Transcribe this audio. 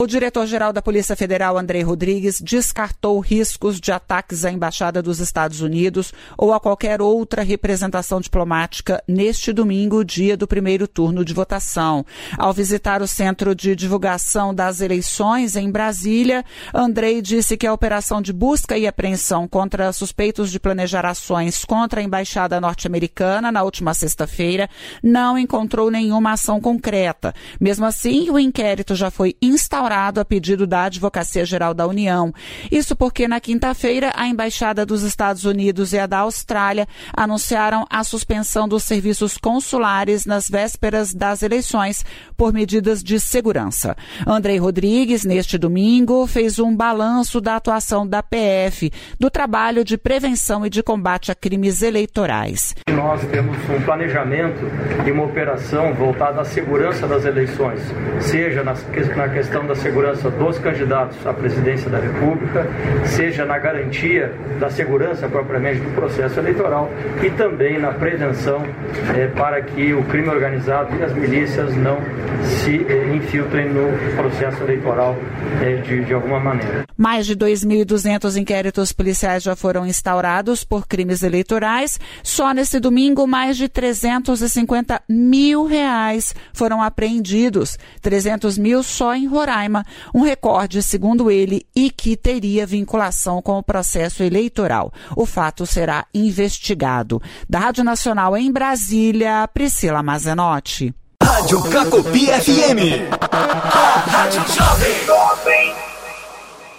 O diretor-geral da Polícia Federal, Andrei Rodrigues, descartou riscos de ataques à Embaixada dos Estados Unidos ou a qualquer outra representação diplomática neste domingo, dia do primeiro turno de votação. Ao visitar o Centro de Divulgação das Eleições em Brasília, Andrei disse que a operação de busca e apreensão contra suspeitos de planejar ações contra a Embaixada norte-americana na última sexta-feira não encontrou nenhuma ação concreta. Mesmo assim, o inquérito já foi instaurado a pedido da Advocacia Geral da União. Isso porque na quinta-feira a Embaixada dos Estados Unidos e a da Austrália anunciaram a suspensão dos serviços consulares nas vésperas das eleições por medidas de segurança. Andrei Rodrigues, neste domingo, fez um balanço da atuação da PF, do trabalho de prevenção e de combate a crimes eleitorais. Nós temos um planejamento e uma operação voltada à segurança das eleições, seja na questão da segurança dos candidatos à presidência da República, seja na garantia da segurança propriamente do processo eleitoral e também na prevenção para que o crime organizado e as milícias não se infiltrem no processo eleitoral de alguma maneira. Mais de 2.200 inquéritos policiais já foram instaurados por crimes eleitorais. Só nesse domingo, mais de R$350 mil foram apreendidos, 300 mil só em Roraima, um recorde, segundo ele, e que teria vinculação com o processo eleitoral. O fato será investigado. Da Rádio Nacional em Brasília, Priscila Mazenotti. Rádio Cacopi FM. A Rádio Jovem.